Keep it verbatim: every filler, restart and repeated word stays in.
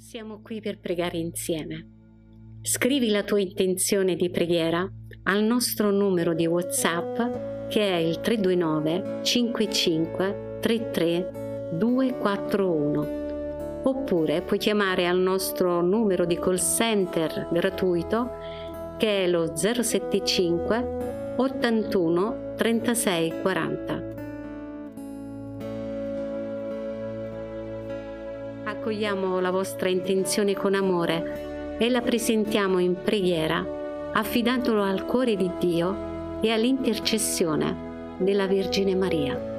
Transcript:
Siamo qui per pregare insieme. Scrivi la tua intenzione di preghiera al nostro numero di WhatsApp che è il tre due nove cinque cinque tre tre due quattro uno. Oppure puoi chiamare al nostro numero di call center gratuito che è lo zero sette cinque ottantuno trentasei quaranta. Accogliamo la vostra intenzione con amore e la presentiamo in preghiera, affidandolo al cuore di Dio e all'intercessione della Vergine Maria.